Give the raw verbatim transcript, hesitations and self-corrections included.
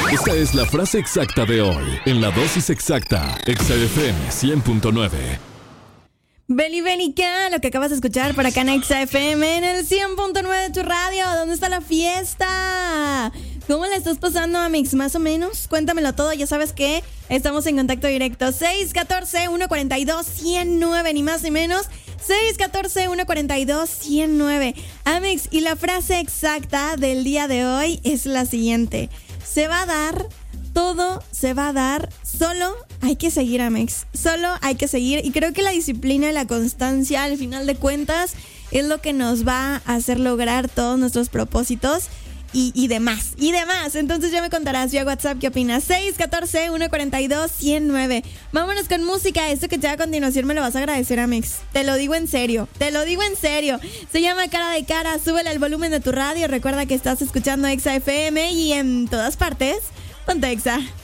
Esta es la frase exacta de hoy, en la dosis exacta, Exa F M cien punto nueve. Beli Bélica, lo que acabas de escuchar por acá en Exa F M en el cien punto nueve de tu radio. ¿Dónde está la fiesta? ¿Cómo la estás pasando, Amix? Más o menos, cuéntamelo todo. Ya sabes que estamos en contacto directo. seis uno cuatro, uno cuatro dos, uno cero nueve, ni más ni menos. seis uno cuatro, uno cuatro dos, uno cero nueve. Amix, y la frase exacta del día de hoy es la siguiente. Se va a dar, todo se va a dar, solo hay que seguir, Amex. Solo hay que seguir. Y creo que la disciplina y la constancia, al final de cuentas, es lo que nos va a hacer lograr todos nuestros propósitos y, y demás. Y demás. Entonces ya me contarás vía WhatsApp qué opinas. seis uno cuatro, uno cuatro dos, uno cero nueve. Vámonos con música. Esto que te va a continuación me lo vas a agradecer, Amex. Te lo digo en serio. Te lo digo en serio. Se llama Cara de Cara. Súbele el volumen de tu radio. Recuerda que estás escuchando Exa F M y en todas partes, ponte Exa.